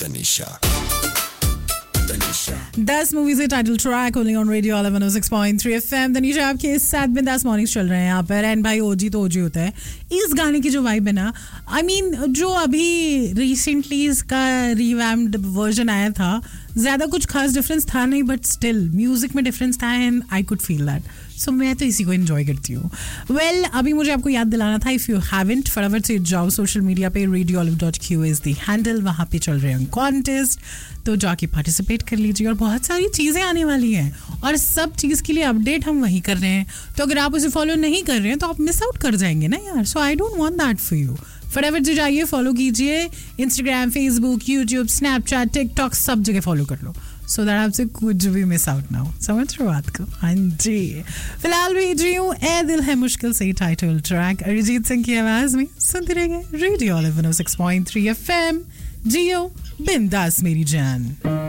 Tanisha. 10 movie से title track only on radio 106.3 FM। Tanisha आपके साथ बिंदास मॉर्निंग्स चल रहे हैं यहाँ पर। एंड भाई ओजी तो ओजी होता है। इस गाने की जो वाइब है ना, आई मीन जो अभी रिसेंटली इसका रिवैम्प्ड वर्जन आया था, ज़्यादा कुछ खास डिफरेंस था नहीं, बट स्टिल म्यूजिक में डिफरेंस था and I could feel that. सो मैं तो इसी को एंजॉय करती हूँ। वेल, अभी मुझे आपको याद दिलाना था, इफ़ यू हैवंट फटाफट से जाओ सोशल मीडिया पे, radioolive.q इज़ द हैंडल। वहाँ पे चल रहे हैं कॉन्टेस्ट, तो जाके पार्टिसिपेट कर लीजिए। और बहुत सारी चीज़ें आने वाली हैं और सब चीज़ के लिए अपडेट हम वहीं कर रहे हैं। तो अगर आप उसे फॉलो नहीं कर रहे हैं तो आप मिस आउट कर जाएंगे ना यार। सो I don't want that for you. फटाफट से जाइए, फॉलो कीजिए। Instagram, Facebook, YouTube, Snapchat, TikTok, सब जगह फॉलो कर लो, सो दैट आपसे कुछ भी मिस आउट ना हो। समझ रहे हो बात को? हाँ जी। फिलहाल भेज रही हूँ ए दिल है मुश्किल से टाइटल ट्रैक अरिजीत सिंह की आवाज में। सुनते रहेंगे रेडियो 106.3 FM। जियो बिंदास मेरी जान।